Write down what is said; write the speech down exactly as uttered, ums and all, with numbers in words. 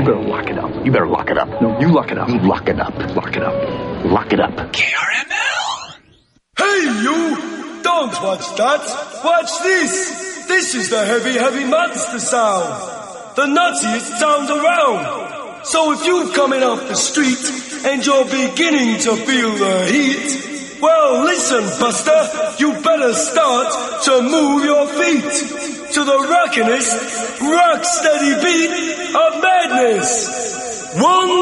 better lock it up. You better lock it up. No, you lock it up. You lock it up. Lock it up. Lock it up. K R M L! Hey, you! Don't watch that. Watch this. This is the heavy, heavy monster sound. The nuttiest sound around. So if you're coming off the street and you're beginning to feel the heat, well, listen, Buster, you better start to move your feet to the rockinest, rock-steady beat of madness. One,